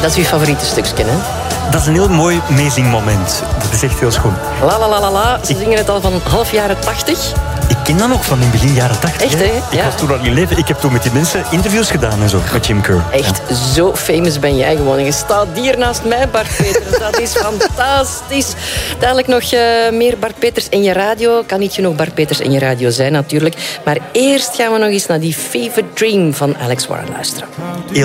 Dat is uw favoriete stukje, hè? Dat is een heel mooi meezingmoment. Dat is echt heel schoon. La la la la la. Ze zingen het al van half jaren 80. Ik ken dat nog van in begin jaren 80. Echt, hè? Ik Ja. was toen al in leven. Ik heb toen met die mensen interviews gedaan en zo. Met Jim Kerr. Echt, zo famous ben jij gewoon. En je staat hier naast mij, Bart Peters. Dat is fantastisch. Dadelijk nog meer Bart Peters in je radio. Kan niet genoeg Bart Peters in je radio zijn, natuurlijk. Maar eerst gaan we nog eens naar die Fever Dream van Alex Warren luisteren.